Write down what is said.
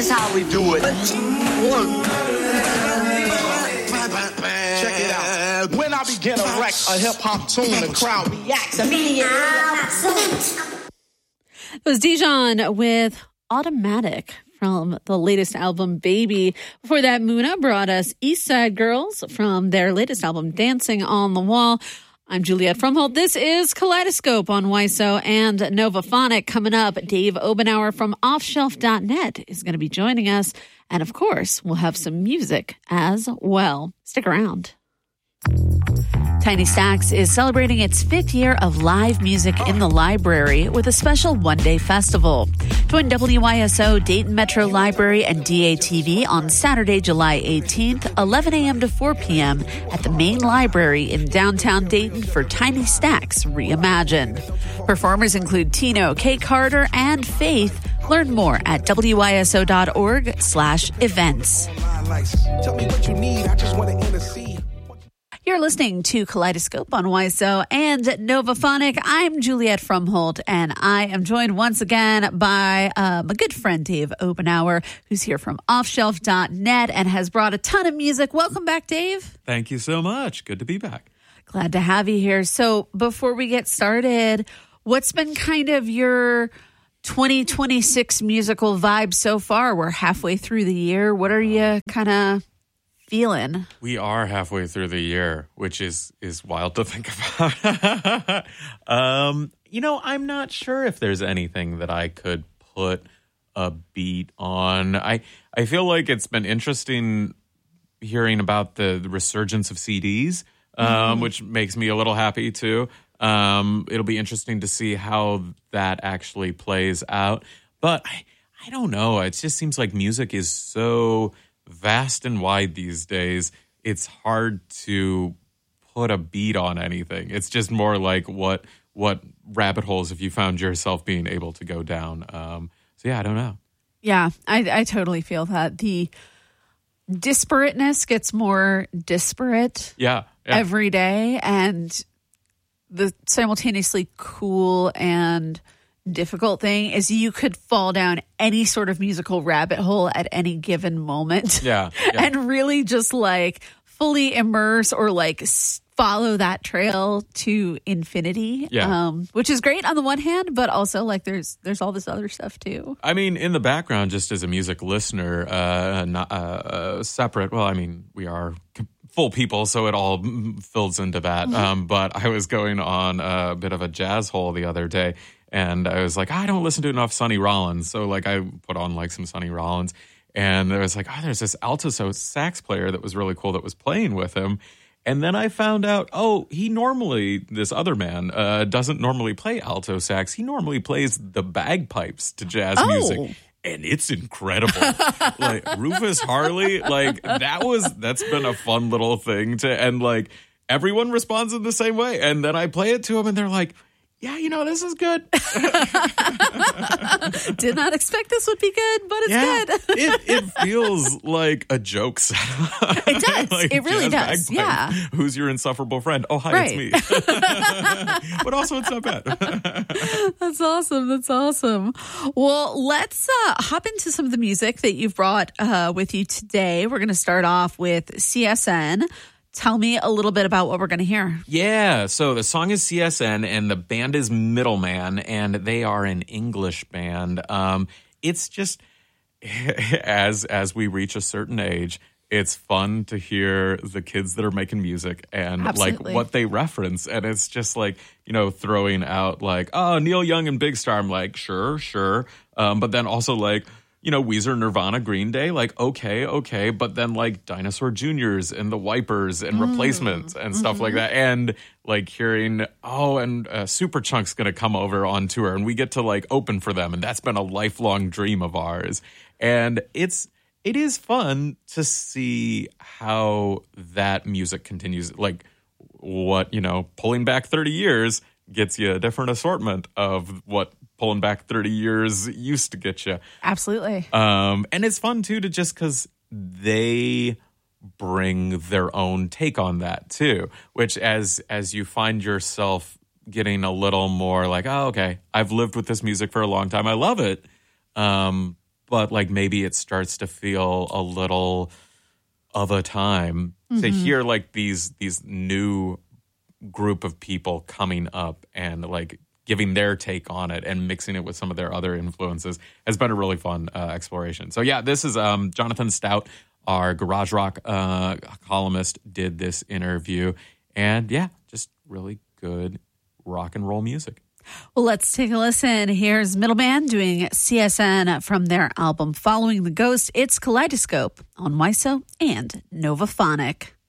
This how we do it. Check it out. When I begin to wreck a hip-hop tune, the crowd reacts immediately. It was Dijon with Automatic from the latest album, Baby. Before that, Muna brought us East Side Girls from their latest album, Dancing on the Wall. I'm Juliette Frumholt. This is Kaleidoscope on WISO and Novaphonic. Coming up, Dave Obenauer from offshelf.net is going to be joining us. And of course, we'll have some music as well. Stick around. Tiny Stacks is celebrating its 5th year of live music in the library with a special one-day festival. Join WISO, Dayton Metro Library, and DATV on Saturday, July 18th, 11 a.m. to 4 p.m. at the main library in downtown Dayton for Tiny Stacks Reimagined. Performers include Tino, Kay Carter, and Faith. Learn more at wiso.org/events. Tell me what you need. I just want to intercede. You're listening to Kaleidoscope on WISO and Novaphonic. I'm Juliette Frumholt, and I am joined once again by my good friend Dave Obenauer, who's here from offshelf.net and has brought a ton of music. Welcome back, Dave. Thank you so much. Good to be back. Glad to have you here. So before we get started, what's been kind of your 2026 musical vibe so far? We're halfway through the year. What are you kind of feeling? We are halfway through the year, which is wild to think about. I'm not sure if there's anything that I could put a beat on. I feel like it's been interesting hearing about the resurgence of CDs, which makes me a little happy too. It'll be interesting to see how that actually plays out. But I don't know. It just seems like music is so vast and wide these days. It's hard to put a beat on anything. It's just more like what rabbit holes have you found yourself being able to go down. So yeah, I don't know. Yeah, I totally feel that. The disparateness gets more disparate every day, and the simultaneously cool and difficult thing is you could fall down any sort of musical rabbit hole at any given moment and really just like fully immerse or like follow that trail to infinity, which is great on the one hand, but also like there's all this other stuff too. I mean, in the background, just as a music listener, not separate, well, I mean, we are full people, so it all fills into that. But I was going on a bit of a jazz hole the other day, and I was like, I don't listen to enough Sonny Rollins. So like I put on like some Sonny Rollins, and there was like, there's this alto sax player that was really cool that was playing with him. And then I found out, this other man doesn't normally play alto sax. He normally plays the bagpipes to jazz music. And it's incredible. Like Rufus Harley, like that's been a fun little thing and like everyone responds in the same way. And then I play it to them and they're like, yeah, this is good. Did not expect this would be good, but it's good. It feels like a joke setup. It does. Like it really does. Bagpipe. Yeah. Who's your insufferable friend? Oh, hi, it's me. But also, it's not bad. That's awesome. Well, let's hop into some of the music that you've brought with you today. We're going to start off with CSN. Tell me a little bit about what we're going to hear. Yeah, so the song is CSN, and the band is Middleman, and they are an English band. It's just, as we reach a certain age, it's fun to hear the kids that are making music and like what they reference. And it's just like, throwing out like, Neil Young and Big Star. I'm like, sure. But then also like, Weezer, Nirvana, Green Day, like, okay. But then, like, Dinosaur Juniors and the Wipers and Replacements and stuff like that. And, like, hearing, and Superchunk's going to come over on tour. And we get to, like, open for them. And that's been a lifelong dream of ours. And it is fun to see how that music continues. Like, what, pulling back 30 years gets you a different assortment of what pulling back 30 years used to get you. Absolutely. And it's fun, too, to just because they bring their own take on that, too, which as you find yourself getting a little more like, okay, I've lived with this music for a long time. I love it. but like maybe it starts to feel a little of a time to hear like these new group of people coming up and like giving their take on it and mixing it with some of their other influences has been a really fun exploration. So yeah, this is Jonathan Stout, our garage rock columnist, did this interview, and yeah, just really good rock and roll music. Well, let's take a listen. Here's Middleman doing CSN from their album Following the Ghost. It's Kaleidoscope on WISO and Novaphonic.